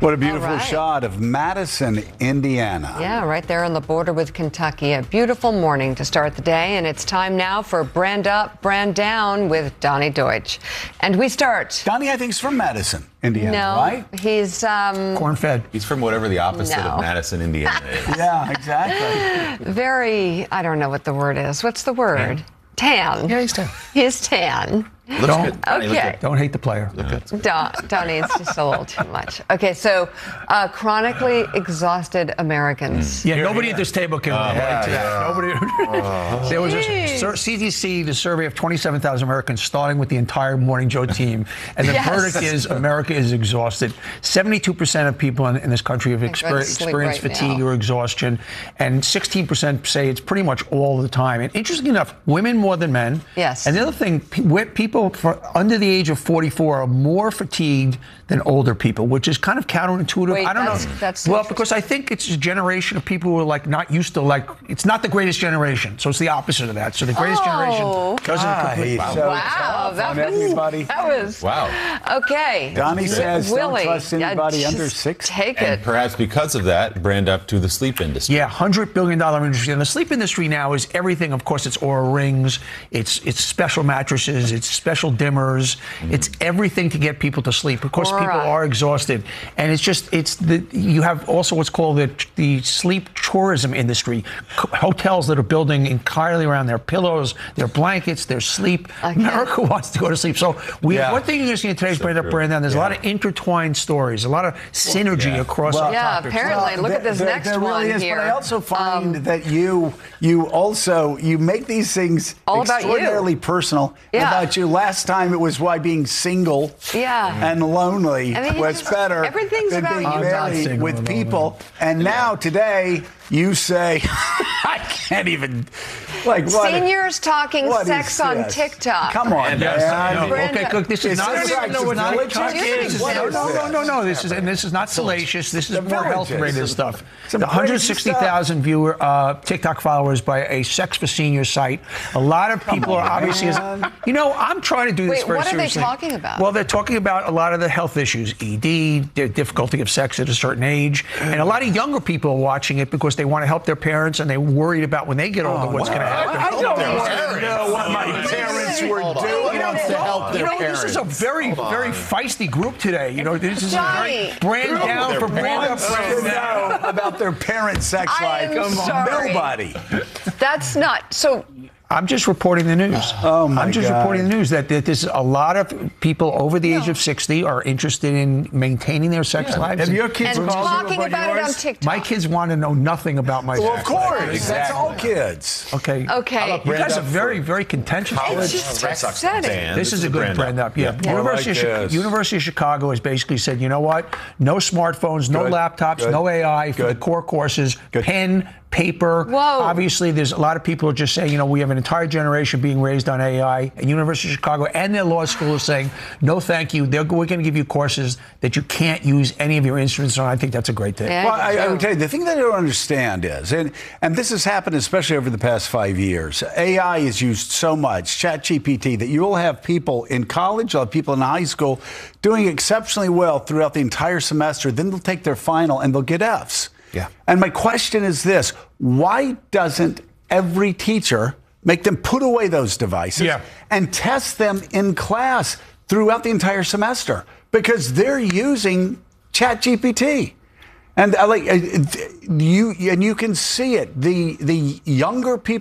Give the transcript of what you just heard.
What a beautiful right. shot of Madison, Indiana. Yeah, right there on the border with Kentucky. A beautiful morning to start the day, and it's time now for Brand Up, Brand Down with Donnie Deutsch. And we start. Donnie, I think, is from Madison, Indiana, No, right? he's Corn-fed. He's from whatever the opposite No. of Madison, Indiana is. Yeah, exactly. very, I don't know what the word is. What's the word? Tan. Yeah, he's 10. He's tan. Looks Don't- good. Donnie, look Okay. good. Don't hate the player. Donnie, it's just a little too much. Okay, so chronically exhausted Americans. Yeah, nobody at this table can relate to that. Nobody. There was a CDC, the survey of 27,000 Americans, starting with the entire Morning Joe team, and the Yes. verdict is America is exhausted. 72% of people in this country have I'd rather sleep experienced right fatigue now. or exhaustion, and 16% say it's pretty much all the time. And interestingly enough, women more than men. Yes. And the other thing, people under the age of 44 are more fatigued than older people, which is kind of counterintuitive. Wait, I don't that's- know. that's well, interesting. because I think it's a generation of people who are like not used to it's not the greatest generation, so it's the opposite of that. So the greatest generation doesn't complete. He's so Wow, tough that on was everybody. that was Wow. okay. Donnie says Willie, don't trust anybody just under 60. Take And it. perhaps because of that, brand up to the sleep industry. Yeah, $100 billion industry. And the sleep industry now is everything. Of course, it's Oura Rings, it's special mattresses, it's special dimmers, it's everything to get people to sleep. Of course, Aura. people are exhausted. And you have also what's called the sleep tourism industry. Hotels that are building entirely around their pillows, their blankets, their sleep. Okay. America wants to go to sleep. So one thing you're going to see in today's Brand Up, true. Brand Down, there's a lot of intertwined stories, a lot of synergy across our Yeah, topics. apparently. Look at this next there one really is, here. But I also find that you make these things All about you. extraordinarily personal Yeah. about you. Last time it was why being single and lonely I mean, was better everything's than about being you. I'm not married single with and people. And now today you say, I can't even what? Seniors talking what sex is on this? TikTok. Come on, man. Brenda- Okay, look, this is Is not. this I don't even know what like TikTok the is. Village? What is No. This is not salacious. This is The more Village health-related is. stuff. Some The crazy 160,000 viewer TikTok followers by a Sex for Seniors site. A lot of people are obviously. man. I'm trying to do this Wait, very what are they seriously. talking about? Well, they're talking about a lot of the health issues, ED, the difficulty of sex at a certain age, and a lot of younger people are watching it because they want to help their parents and they're worried about when they get older what's going to happen. I don't want to know what my parents were doing. This is a very, very feisty group today. This is Johnny. a very brand down for brand up. Wants Brand to down. know about their parents' sex I life. am sorry. Nobody. That's not so. I'm just reporting the news. Oh, my I'm just God. reporting the news that there's a lot of people over the age of 60 are interested in maintaining their sex lives. Have your kids And called you talking about it on yours? TikTok. My kids want to know nothing about my Well, of sex life. course. That's all kids. Okay. Okay. You guys are very, very contentious. It's just upsetting. This is a good brand up. Yeah. University of Chicago has basically said, you know what? No smartphones, no Good. laptops, Good. no AI for the Good. core courses, Good. pen, paper. Whoa. Obviously, there's a lot of people who are just saying, we have an entire generation being raised on AI. And University of Chicago and their law school is saying, no, thank you. We're going to give you courses that you can't use any of your instruments on. I think that's a great thing. Yeah. Well, I would tell you, the thing that I don't understand is, and this has happened especially over the past 5 years, AI is used so much, ChatGPT, that you will have people in college, you'll have people in high school doing exceptionally well throughout the entire semester. Then they'll take their final and they'll get Fs. Yeah. And my question is this: why doesn't every teacher make them put away those devices and test them in class throughout the entire semester? Because they're using ChatGPT. And you can see it. The younger people